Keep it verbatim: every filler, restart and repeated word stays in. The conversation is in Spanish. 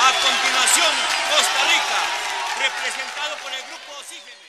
A continuación, Costa Rica, representado por el grupo Oxígeno.